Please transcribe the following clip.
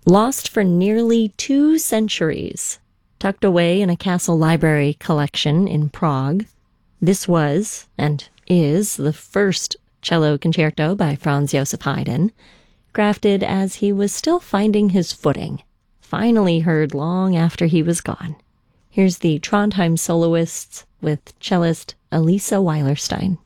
Lost for nearly 2 centuries, tucked away in a castle library collection in Prague, this was, and is, the first cello concerto by Franz Joseph Haydn, crafted as he was still finding his footing, finally heard long after he was gone. Here's the Trondheim soloists with cellist Elisa Weilerstein.